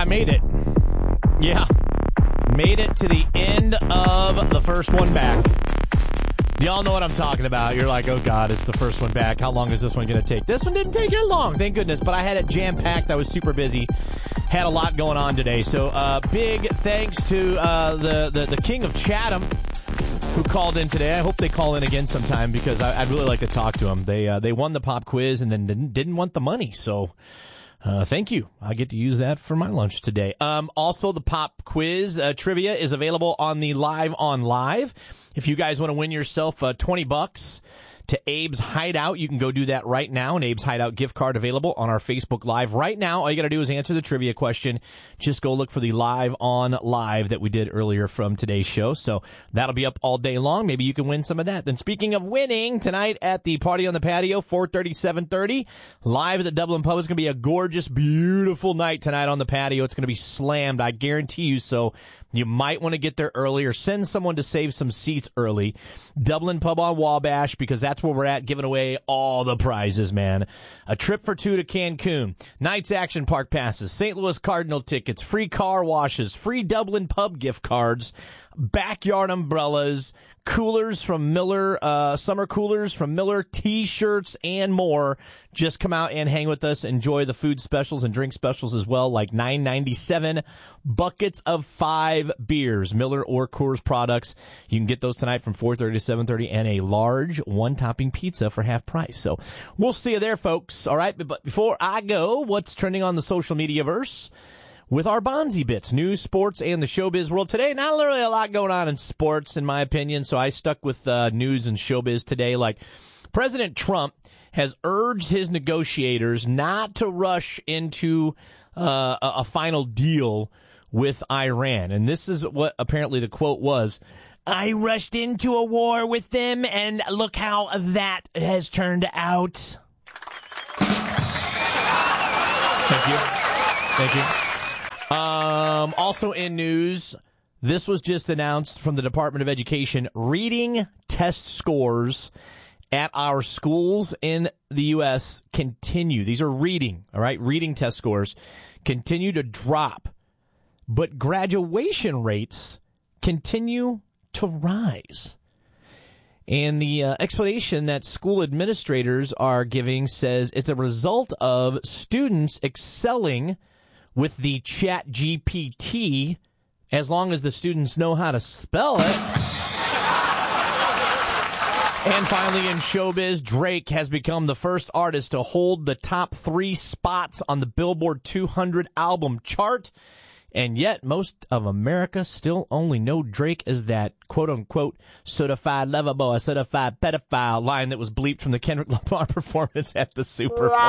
I made it. Yeah. Made it to the end of the first one back. Y'all know what I'm talking about. You're like, oh, God, it's the first one back. How long is this one going to take? This one didn't take that long, thank goodness. But I had it jam-packed. I was super busy. Had a lot going on today. So big thanks to the king of Chatham who called in today. I hope they call in again sometime because I'd really like to talk to them. They won the pop quiz and then didn't want the money. So thank you. I get to use that for my lunch today. Also, the pop quiz trivia is available on the Live on Live. If you guys want to win yourself $20 to Abe's Hideout, you can go do that right now. An Abe's Hideout gift card available on our Facebook Live right now. All you got to do is answer the trivia question. Just go look for the Live on Live that we did earlier from today's show. So that'll be up all day long. Maybe you can win some of that. Then speaking of winning, tonight at the Party on the Patio, 4:30, 7:30, live at the Dublin Pub. It's going to be a gorgeous, beautiful night tonight on the patio. It's going to be slammed, I guarantee you. So you might want to get there early or send someone to save some seats early. Dublin Pub on Wabash, because that's where we're at, giving away all the prizes, man. A trip for two to Cancun, Knights Action Park passes, St. Louis Cardinal tickets, free car washes, free Dublin Pub gift cards, backyard umbrellas, coolers from Miller, summer coolers from Miller, T-shirts, and more. Just come out and hang with us. Enjoy the food specials and drink specials as well, like $9.97 buckets of 5 beers, Miller or Coors products. You can get those tonight from 4:30 to 7:30, and a large one-topping pizza for half price. So we'll see you there, folks. All right, but before I go, what's trending on the social media verse? With our Bonzi Bits, news, sports, and the showbiz world today. Not really a lot going on in sports, in my opinion, so I stuck with news and showbiz today. Like, President Trump has urged his negotiators not to rush into a final deal with Iran. And this is what apparently the quote was: "I rushed into a war with them, and look how that has turned out." Thank you. Thank you. Also in news, this was just announced from the Department of Education. Reading test scores at our schools in the U.S. continue. These are reading, all right? Reading test scores continue to drop, but graduation rates continue to rise. And the explanation that school administrators are giving says it's a result of students excelling with the Chat GPT, as long as the students know how to spell it. And finally, in showbiz, Drake has become the first artist to hold the top 3 spots on the Billboard 200 album chart. And yet, most of America still only know Drake as that quote-unquote certified lover boy, certified pedophile line that was bleeped from the Kendrick Lamar performance at the Super Bowl.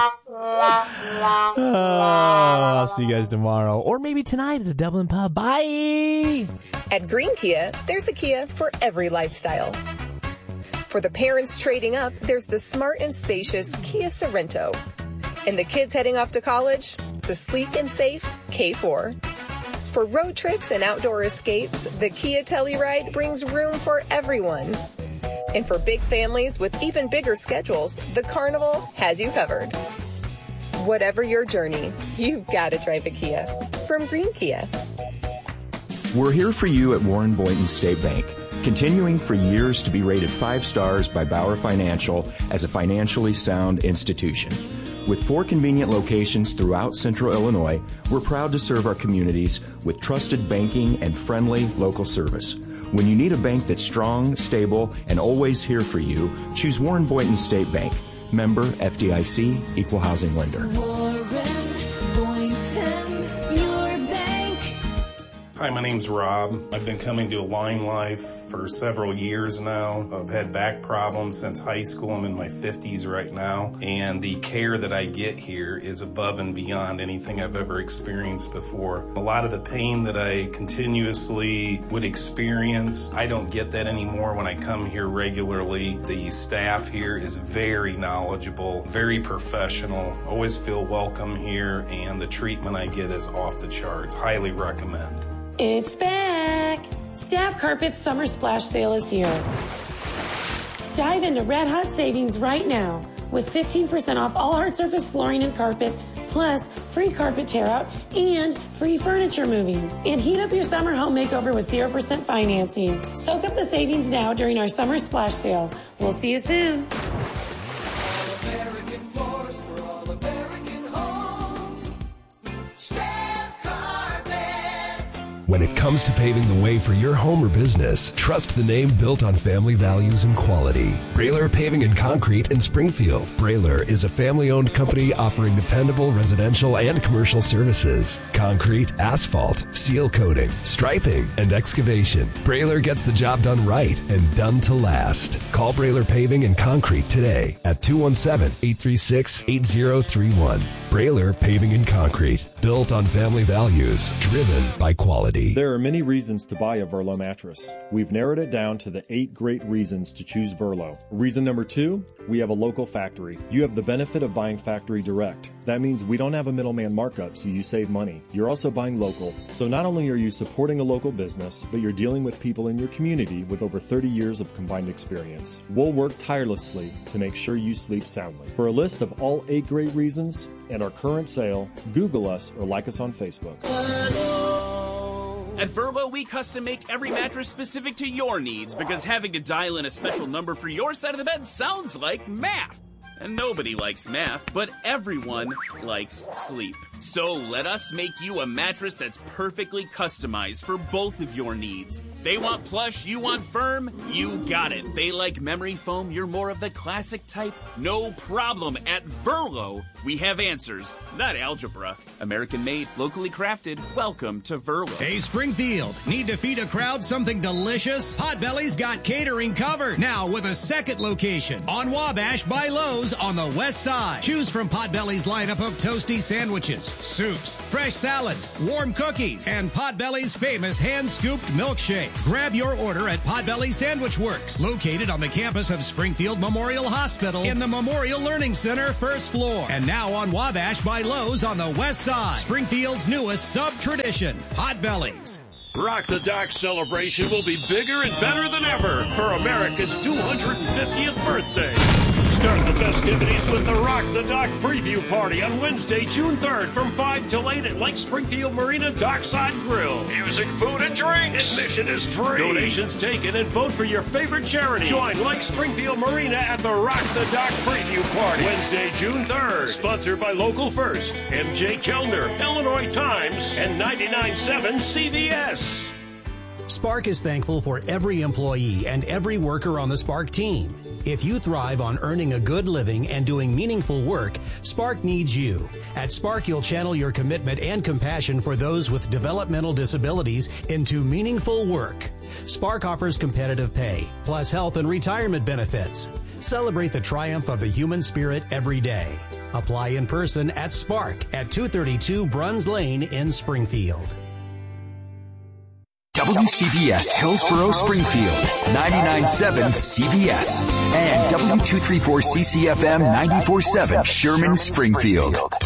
I'll see you guys tomorrow. Or maybe tonight at the Dublin Pub. Bye! At Green Kia, there's a Kia for every lifestyle. For the parents trading up, there's the smart and spacious Kia Sorento. And the kids heading off to college, the sleek and safe K4. For road trips and outdoor escapes, the Kia Telluride brings room for everyone. And for big families with even bigger schedules, the Carnival has you covered. Whatever your journey, you've got to drive a Kia. From Green Kia. We're here for you at Warren Boynton State Bank, continuing for years to be rated 5 stars by Bauer Financial as a financially sound institution. With 4 convenient locations throughout Central Illinois, we're proud to serve our communities with trusted banking and friendly local service. When you need a bank that's strong, stable, and always here for you, choose Warren Boynton State Bank. Member FDIC, Equal Housing Lender. Warren Boynton, your bank. Hi, my name's Rob. I've been coming to Align Life for several years now. I've had back problems since high school. I'm in my 50s right now, and the care that I get here is above and beyond anything I've ever experienced before. A lot of the pain that I continuously would experience, I don't get that anymore when I come here regularly. The staff here is very knowledgeable, very professional, always feel welcome here, and the treatment I get is off the charts. Highly recommend. It's back! Staff Carpet's Summer Splash Sale is here. Dive into red hot savings right now with 15% off all hard surface flooring and carpet, plus free carpet tear out and free furniture moving. And heat up your summer home makeover with 0% financing. Soak up the savings now during our summer splash sale. We'll see you soon. American Floors for all American homes. Staff Carpet. When it comes to paving the way for your home or business, trust the name built on family values and quality. Brailer Paving and Concrete in Springfield. Brailer is a family-owned company offering dependable residential and commercial services. Concrete, asphalt, seal coating, striping, and excavation. Brailer gets the job done right and done to last. Call Brailer Paving and Concrete today at 217-836-8031. Brailer Paving and Concrete. Built on family values, driven by quality. There are many reasons to buy a Verlo mattress. We've narrowed it down to the 8 great reasons to choose Verlo. Reason number 2, we have a local factory. You have the benefit of buying factory direct. That means we don't have a middleman markup, so you save money. You're also buying local. So not only are you supporting a local business, but you're dealing with people in your community with over 30 years of combined experience. We'll work tirelessly to make sure you sleep soundly. For a list of all 8 great reasons and our current sale, Google us or like us on Facebook. At Verlo, we custom make every mattress specific to your needs because having to dial in a special number for your side of the bed sounds like math. And nobody likes math, but everyone likes sleep. So let us make you a mattress that's perfectly customized for both of your needs. They want plush, you want firm, you got it. They like memory foam, you're more of the classic type. No problem. At Verlo, we have answers, not algebra. American made, locally crafted. Welcome to Verlo. Hey, Springfield, need to feed a crowd something delicious? Potbelly's got catering covered. Now with a second location on Wabash by Lowe's on the west side. Choose from Potbelly's lineup of toasty sandwiches, soups, fresh salads, warm cookies, and Potbelly's famous hand-scooped milkshakes. Grab your order at Potbelly Sandwich Works, located on the campus of Springfield Memorial Hospital in the Memorial Learning Center, first floor. And now on Wabash by Lowe's on the west side. Springfield's newest sub-tradition, Potbelly's. Rock the Dock celebration will be bigger and better than ever for America's 250th birthday. Start the festivities with the Rock the Dock preview party on Wednesday, June 3rd from 5 till 8 at Lake Springfield Marina Dockside Grill. Music, food, and drink. Admission is free. Donations taken and vote for your favorite charity. Join Lake Springfield Marina at the Rock the Dock preview party Wednesday, June 3rd. Sponsored by Local First, MJ Kellner, Illinois Times, and 99.7 CVS. Spark is thankful for every employee and every worker on the Spark team. If you thrive on earning a good living and doing meaningful work, Spark needs you. At Spark, you'll channel your commitment and compassion for those with developmental disabilities into meaningful work. Spark offers competitive pay, plus health and retirement benefits. Celebrate the triumph of the human spirit every day. Apply in person at Spark at 232 Bruns Lane in Springfield. WCBS Hillsborough Springfield, 99.7 CBS, and W234 CCFM 94.7 Sherman Springfield.